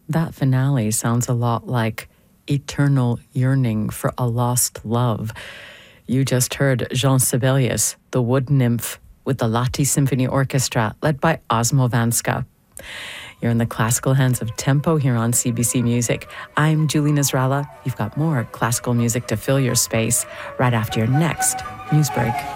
That finale sounds a lot like eternal yearning for a lost love. You just heard Jean Sibelius, the wood nymph, with the Lahti Symphony Orchestra, led by Osmo Vanska. You're in the classical hands of Tempo here on CBC Music. I'm Julie Nasrallah. You've got more classical music to fill your space right after your next news break.